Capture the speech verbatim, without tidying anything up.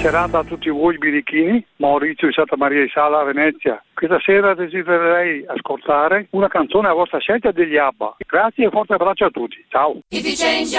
serata a tutti voi birichini, Maurizio di Santa Maria di Sala, Venezia. Questa sera desidererei ascoltare una canzone a vostra scelta degli ABBA. Grazie e forte abbraccio a tutti. Ciao.